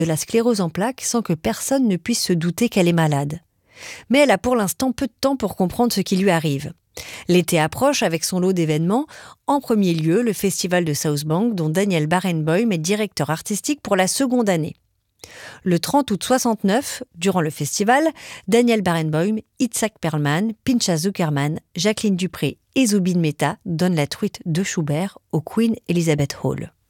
de la sclérose en plaques sans que personne ne puisse se douter qu'elle est malade. Mais elle a pour l'instant peu de temps pour comprendre ce qui lui arrive. L'été approche avec son lot d'événements. En premier lieu, le festival de South Bank, dont Daniel Barenboim est directeur artistique pour la seconde année. Le 30 août 69, durant le festival, Daniel Barenboim, Itzhak Perlman, Pinchas Zuckerman, Jacqueline Dupré et Zubin Mehta donnent la truite de Schubert au Queen Elizabeth Hall.